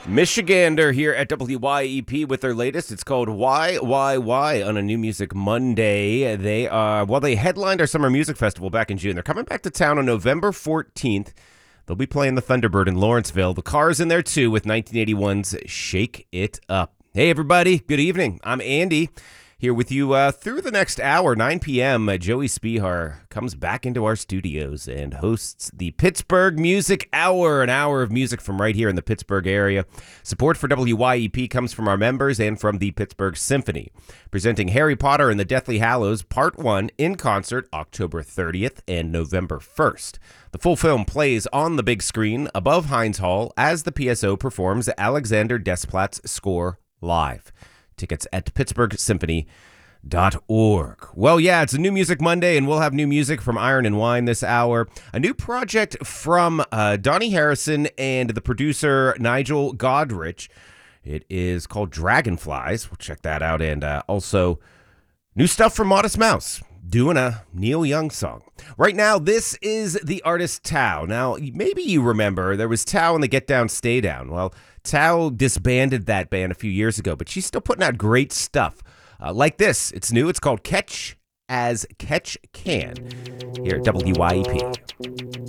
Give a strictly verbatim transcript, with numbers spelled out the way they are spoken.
Michigander here at W Y E P with their latest. It's called Why, Why, Why on a New Music Monday. They are, well, they headlined our Summer Music Festival back in June. They're coming back to town on November fourteenth. They'll be playing the Thunderbird in Lawrenceville. The Cars in there too with nineteen eighty-one's Shake It Up. Hey everybody, good evening. I'm Andy. Here with you uh, through the next hour, nine p.m., uh, Joey Spihar comes back into our studios and hosts the Pittsburgh Music Hour, an hour of music from right here in the Pittsburgh area. Support for W Y E P comes from our members and from the Pittsburgh Symphony. Presenting Harry Potter and the Deathly Hallows Part one in concert October thirtieth and November first. The full film plays on the big screen above Heinz Hall as the P S O performs Alexander Desplat's score live. Tickets at pittsburgh symphony dot org. Well, yeah, it's a New Music Monday, and we'll have new music from Iron and Wine this hour. A new project from uh, Donnie Harrison and the producer Nigel Godrich. It is called Dragonflies. We'll check that out. And uh, also, new stuff from Modest Mouse, doing a Neil Young song. Right now, this is the artist Tao. Now, maybe you remember there was Tao and the Get Down, Stay Down. Well, Tao disbanded that band a few years ago, but she's still putting out great stuff. Uh, like this. It's new. It's called Catch as Catch Can here at W Y E P.